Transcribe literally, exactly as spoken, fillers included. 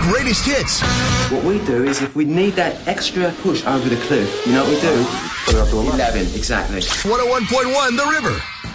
greatest hits. What we do is if we need that extra push over the cliff, you know what we do? Put it up to eleven. eleven, exactly. one oh one point one The River.